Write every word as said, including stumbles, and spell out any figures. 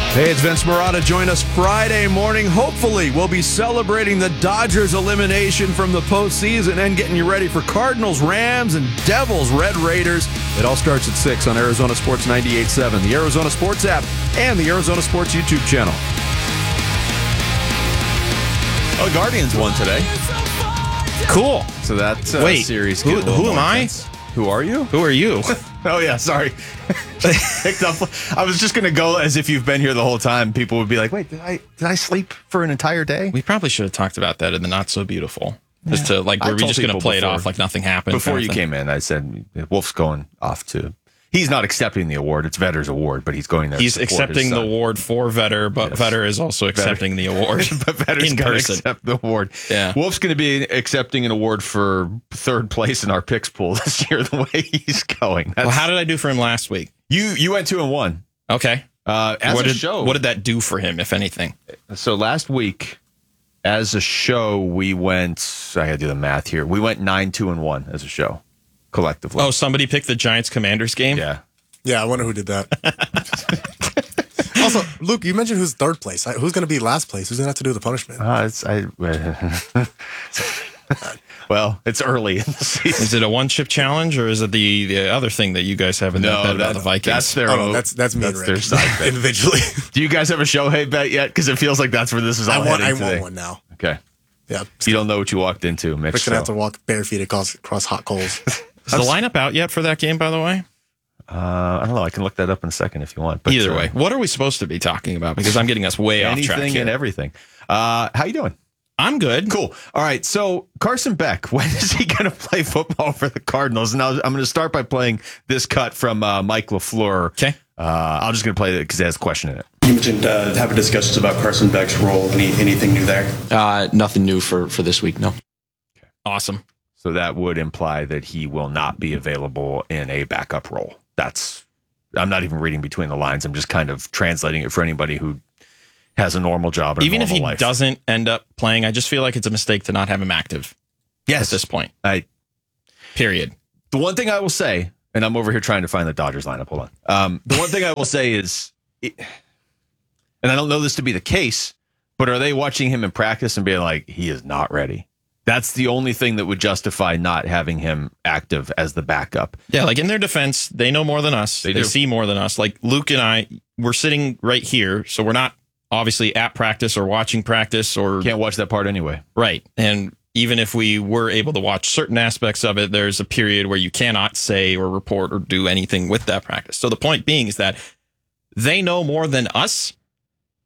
Hey, it's Vince Marotta. Join us Friday morning. Hopefully, we'll be celebrating the Dodgers' elimination from the postseason and getting you ready for Cardinals, Rams, and Devils, Red Raiders. It all starts at six on Arizona Sports ninety-eight point seven, the Arizona Sports app, and the Arizona Sports YouTube channel. Oh, the Guardians won today. Cool. So that uh, Wait, series. who, who am I? Sense. Who are you? Who are you? Oh, yeah, sorry. Picked up. I was just going to go as if you've been here the whole time. People would be like, wait, did I did I sleep for an entire day? We probably should have talked about that in the Not So Beautiful. Just to, like, I were we told just going to people play before- it off like nothing happened? Before kind of you thing? came in, I said, Wolf's going off to... He's not accepting the award. It's Vetter's award, but he's going there. He's to support accepting his the son. award for Vetter, but Yes. Vetter is also accepting the award But Vetter's in going to person. accept the award. Yeah. Wolf's going to be accepting an award for third place in our picks pool this year, the way he's going. That's, Well, how did I do for him last week? you you went two and one. Okay. Uh, as what a did, show. What did that do for him, if anything? So last week, as a show, we went. I got to do the math here. We went nine two and one as a show, collectively. Oh, somebody picked the Giants Commanders game? yeah. Yeah, I wonder who did that. Also, Luke, you mentioned who's third place. Who's going to be last place? Who's going to have to do the punishment? Uh, it's I. well, it's early in the season. Is it a one chip challenge, or is it the, the other thing that you guys have in that bet about the Vikings? That's their. Oh, no, own- that's that's me That's and their Rick. side bet. individually. Do you guys have a Shohei bet yet? Because it feels like that's where this is all I want I heading want today. one now. Okay. Yeah, You don't know what you walked into, Mitch. Rick's gonna so. have to walk barefoot across across hot coals. Is the lineup out yet for that game, by the way? Uh, I don't know. I can look that up in a second if you want. But, Either uh, way, what are we supposed to be talking about? Because I'm getting us way off track anything here. and everything. Uh, how you doing? I'm good. Cool. All right. So Carson Beck, when is he going to play football for the Cardinals? And I'm going to start by playing this cut from uh, Mike LaFleur. Okay. Uh, I'm just going to play it because it has a question in it. You mentioned uh, having discussions about Carson Beck's role. Any anything new there? Uh, nothing new for, for this week, no. Awesome. So that would imply that he will not be available in a backup role. That's, I'm not even reading between the lines. I'm just kind of translating it for anybody who has a normal job and a Even if normal he life. doesn't end up playing, I just feel like it's a mistake to not have him active Yes. at this point. I, Period. the one thing I will say, and I'm over here trying to find the Dodgers lineup. Hold on. Um, the one thing I will say is, it, and I don't know this to be the case, but are they watching him in practice and being like, he is not ready? That's the only thing that would justify not having him active as the backup. Yeah, like in their defense, they know more than us. They They, do. see more than us. Like Luke and I, we're sitting right here, so we're not obviously at practice or watching practice or Can't watch that part anyway. right. And even if we were able to watch certain aspects of it, there's a period where you cannot say or report or do anything with that practice. So the point being is that they know more than us.